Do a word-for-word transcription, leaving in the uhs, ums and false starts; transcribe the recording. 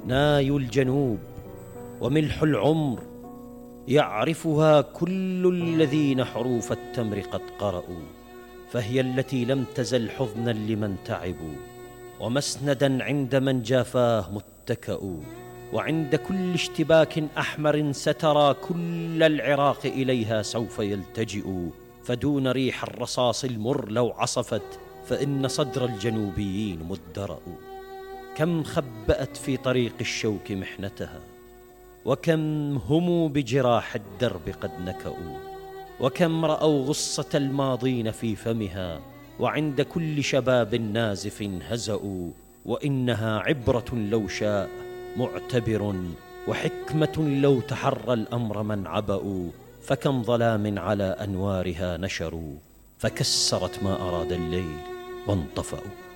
ناي الجنوب وملح العمر، يعرفها كل الذين حروف التمر قد قرأوا، فهي التي لم تزل حضنا لمن تعبوا، ومسندا عند من جافاه متكأ. وعند كل اشتباك أحمر سترى كل العراق إليها سوف يلتجئ، فدون ريح الرصاص المر لو عصفت فإن صدر الجنوبيين مدرأ. كم خبأت في طريق الشوك محنتها، وكم هموا بجراح الدرب قد نكأوا، وكم رأوا غصة الماضين في فمها، وعند كل شباب نازف هزأوا. وإنها عبرة لو شاء معتبر، وحكمة لو تحرى الأمر من عبأوا، فكم ظلام على أنوارها نشروا، فكسرت ما أراد الليل وانطفأوا.